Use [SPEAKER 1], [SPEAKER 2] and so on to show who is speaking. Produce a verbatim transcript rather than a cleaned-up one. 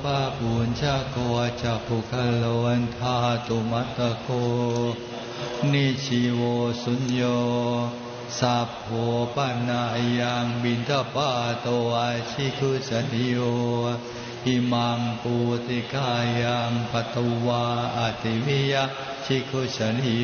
[SPEAKER 1] ะปุญชโกจักขุคะโลวันทาตุมัตตโกนิชิโวสุญโยสัพโพปนายังบิณฑบาตโตอาชิคุสนิโยอิมังปุติกายังปตวาอติวิยะชิคุสนิ